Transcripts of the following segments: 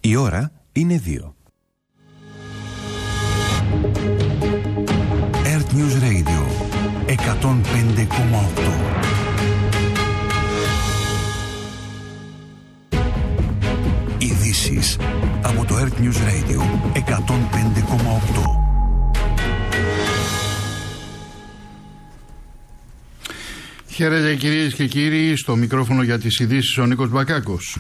Η ώρα είναι 2. Earth News Radio 105,8. Ειδήσεις από το Earth News Radio 105,8. Χαίρετε κυρίες και κύριοι, στο μικρόφωνο για τις ειδήσεις ο Νίκος Μπακάκος.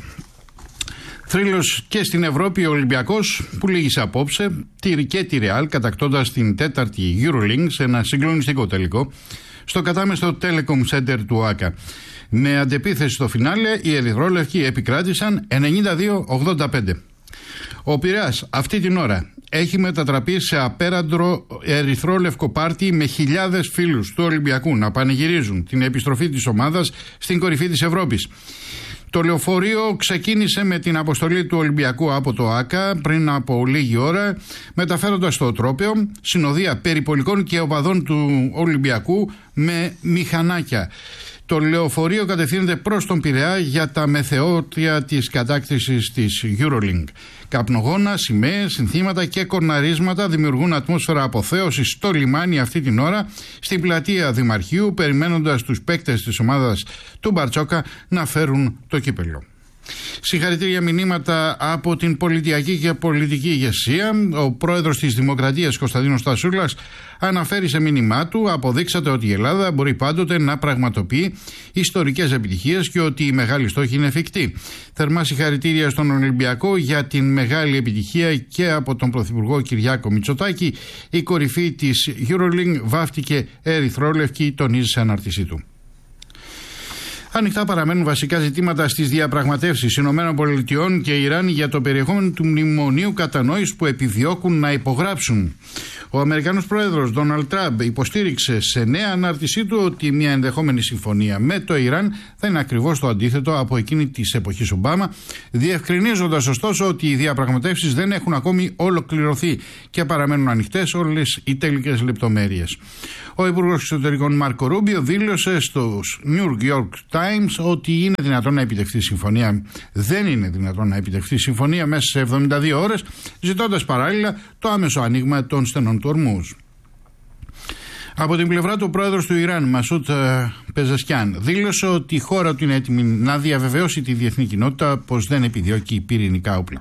Θρύλος και στην Ευρώπη ο Ολυμπιακός που λύγησε απόψε και τη Real κατακτώντας την τέταρτη EuroLeague σε ένα συγκλονιστικό τελικό στο κατάμεστο Telecom Center του ΟΑΚΑ. Με αντεπίθεση στο φινάλε οι ερυθρόλευκοι επικράτησαν 92-85. Ο Πειραιάς αυτή την ώρα έχει μετατραπεί σε απέραντρο ερυθρόλευκο πάρτι με χιλιάδες φίλους του Ολυμπιακού να πανηγυρίζουν την επιστροφή της ομάδας στην κορυφή της Ευρώπης. Το λεωφορείο ξεκίνησε με την αποστολή του Ολυμπιακού από το ΆΚΑ πριν από λίγη ώρα, μεταφέροντας το τρόπαιο συνοδεία περιπολικών και οπαδών του Ολυμπιακού με μηχανάκια. Το λεωφορείο κατευθύνεται προς τον Πειραιά για τα μεθεώρια της κατάκτησης της EuroLeague. Καπνογόνα, σημαίες, συνθήματα και κορναρίσματα δημιουργούν ατμόσφαιρα αποθέωσης στο λιμάνι αυτή την ώρα στην πλατεία Δημαρχείου, περιμένοντας τους παίκτες της ομάδας του Μπαρτσόκα να φέρουν το κύπελλο. Συγχαρητήρια μηνύματα από την πολιτιακή και πολιτική ηγεσία. Ο πρόεδρος της Δημοκρατίας Κωνσταντίνος Τασούλας αναφέρει σε μήνυμά του: αποδείξατε ότι η Ελλάδα μπορεί πάντοτε να πραγματοποιεί ιστορικές επιτυχίες και ότι η μεγάλη στόχη είναι εφικτή. Θερμά συγχαρητήρια στον Ολυμπιακό για την μεγάλη επιτυχία και από τον Πρωθυπουργό Κυριάκο Μητσοτάκη. Η κορυφή της EuroLeague βάφτηκε ερυθρόλευκη, τονίζει σε ανάρτησή του. Ανοιχτά παραμένουν βασικά ζητήματα στις διαπραγματεύσεις ΗΠΑ και Ιράν για το περιεχόμενο του μνημονίου κατανόησης που επιδιώκουν να υπογράψουν. Ο Αμερικανός πρόεδρος Ντόναλντ Τραμπ υποστήριξε σε νέα ανάρτησή του ότι μια ενδεχόμενη συμφωνία με το Ιράν θα είναι ακριβώς το αντίθετο από εκείνη της εποχής Ομπάμα, διευκρινίζοντας ωστόσο ότι οι διαπραγματεύσεις δεν έχουν ακόμη ολοκληρωθεί και παραμένουν ανοιχτές όλες οι τελικές λεπτομέρειες. Ο Υπουργός Εξωτερικών Μάρκο Ρούμπιο δήλωσε στο New York Times ότι είναι δυνατόν να επιτευχθεί συμφωνία. Δεν είναι δυνατόν να επιτευχθεί συμφωνία μέσα σε 72 ώρες, ζητώντας παράλληλα το άμεσο άνοιγμα των στενών του Ορμούζ. Από την πλευρά του, ο πρόεδρος του Ιράν, Μασούτ Πεζεσκιάν, δήλωσε ότι η χώρα του είναι έτοιμη να διαβεβαιώσει τη διεθνή κοινότητα πως δεν επιδιώκει πυρηνικά όπλα.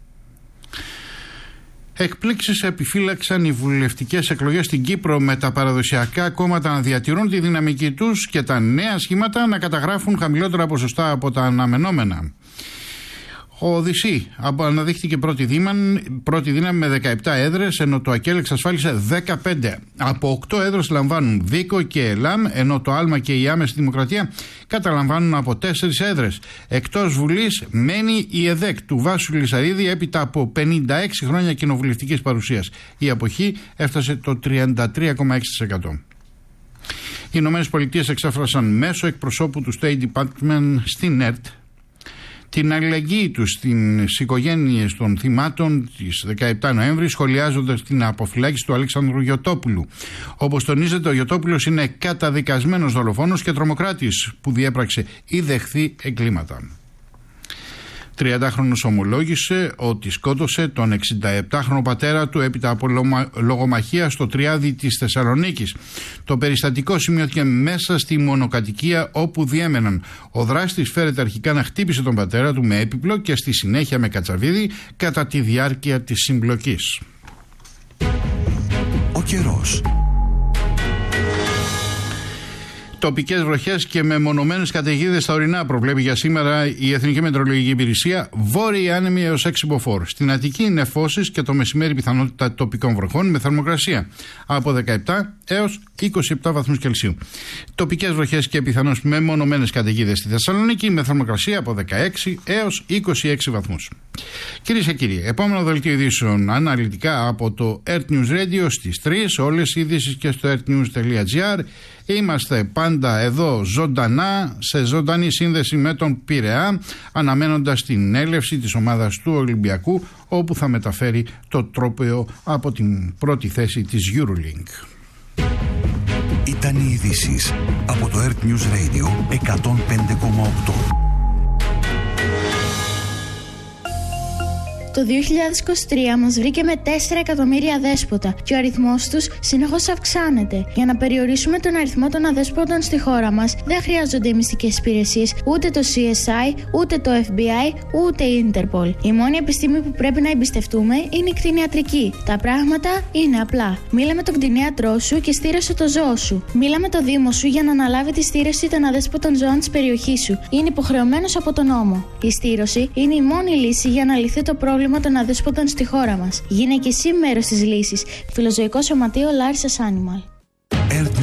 Εκπλήξεις επιφύλαξαν οι βουλευτικές εκλογές στην Κύπρο, με τα παραδοσιακά κόμματα να διατηρούν τη δυναμική τους και τα νέα σχήματα να καταγράφουν χαμηλότερα ποσοστά από τα αναμενόμενα. Ο ΔΥΣΥ αναδείχθηκε πρώτη δύναμη με 17 έδρες, ενώ το ΑΚΕΛ εξασφάλισε 15. Από 8 έδρες λαμβάνουν Βίκο και ΕΛΑΜ, ενώ το ΑΛΜΑ και η Άμεση Δημοκρατία καταλαμβάνουν από 4 έδρες. Εκτός Βουλής μένει η ΕΔΕΚ του Βάσου Λυσαρίδη έπειτα από 56 χρόνια κοινοβουλευτικής παρουσίας. Η αποχή έφτασε το 33,6%. Οι ΗΠΑ εξέφρασαν μέσω εκπροσώπου του State Department στην ΕΡΤ την αλληλεγγύη τους στις οικογένειες των θυμάτων της 17 Νοέμβρη, σχολιάζοντας την αποφυλάκηση του Αλέξανδρου Γιωτόπουλου. Όπως τονίζεται, ο Γιωτόπουλος είναι καταδικασμένος δολοφόνος και τρομοκράτης που διέπραξε ή δεχθεί εγκλήματα. 30χρονος ομολόγησε ότι σκότωσε τον 67χρονο πατέρα του έπειτα από λογομαχία στο Τριάδι της Θεσσαλονίκης. Το περιστατικό σημειώθηκε μέσα στη μονοκατοικία όπου διέμεναν. Ο δράστης φέρεται αρχικά να χτύπησε τον πατέρα του με έπιπλο και στη συνέχεια με κατσαβίδι κατά τη διάρκεια της συμπλοκής. Ο καιρός. Τοπικές βροχές και μεμονωμένες καταιγίδες στα ορεινά προβλέπει για σήμερα η Εθνική Μετεωρολογική Υπηρεσία. Βόρειοι άνεμοι έως 6 μποφόρ. Στην Αττική νεφώσεις και το μεσημέρι πιθανότητα τοπικών βροχών με θερμοκρασία από 17 έως 27 βαθμούς Κελσίου. Τοπικές βροχές και πιθανώς μεμονωμένες καταιγίδες στη Θεσσαλονίκη με θερμοκρασία από 16 έως 26 βαθμούς. Κυρίες και κύριοι, επόμενο δελτίο ειδήσεων αναλυτικά από το Earth News Radio στις 3. Όλες οι ειδήσεις και στο earthnews.gr. Είμαστε πάντα εδώ ζωντανά, σε ζωντανή σύνδεση με τον Πειραιά, αναμένοντας την έλευση της ομάδας του Ολυμπιακού, όπου θα μεταφέρει το τρόπαιο από την πρώτη θέση της EuroLeague. Ήταν οι ειδήσεις από το Earth News Radio 105,8. Το 2023 μας βρήκε με 4 εκατομμύρια αδέσποτα και ο αριθμός τους συνεχώς αυξάνεται. Για να περιορίσουμε τον αριθμό των αδέσποτων στη χώρα μας, δεν χρειάζονται οι μυστικές υπηρεσίες, ούτε το CSI, ούτε το FBI, ούτε η Interpol. Η μόνη επιστήμη που πρέπει να εμπιστευτούμε είναι η κτηνιατρική. Τα πράγματα είναι απλά. Μίλα με τον κτηνίατρό σου και στήρωσε το ζώο σου. Μίλα με το Δήμο σου για να αναλάβει τη στήρωση των αδέσποτων ζώων της περιοχής σου. Είναι υποχρεωμένος από τον νόμο. Η στήρωση είναι η μόνη λύση για να λυθεί το πρόβλημα των αδέσποτων στη χώρα μας. Γίνε και εσύ μέρος της λύσης. Φιλοζωικό Σωματείο Larissa's Animal.